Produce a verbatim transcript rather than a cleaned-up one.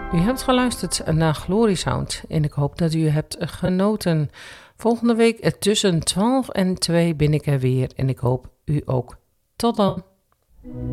U hebt geluisterd naar Glory Sound en ik hoop dat u hebt genoten. Volgende week tussen twaalf en twee ben ik er weer en ik hoop u ook. Tot dan.